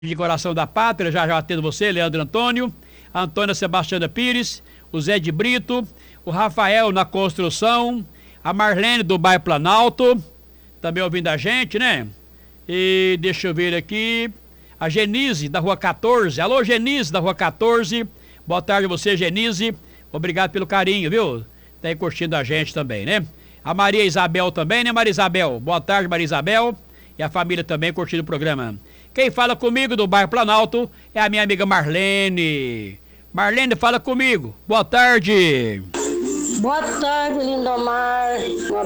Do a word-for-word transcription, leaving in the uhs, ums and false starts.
de Coração da Pátria, já já atendo você, Leandro Antônio, a Antônia Sebastiana Pires, o Zé de Brito, o Rafael na construção, a Marlene do Bairro Planalto, também ouvindo a gente, né? E deixa eu ver aqui, a Genise da Rua quatorze, alô Genise da Rua quatorze, boa tarde a você, Genise, obrigado pelo carinho, viu? Tá aí curtindo a gente também, né? A Maria Isabel também, né, Maria Isabel? Boa tarde, Maria Isabel, e a família também curtindo o programa. Quem fala comigo do Bairro Planalto é a minha amiga Marlene. Marlene, fala comigo. Boa tarde. Boa tarde, Lindomar.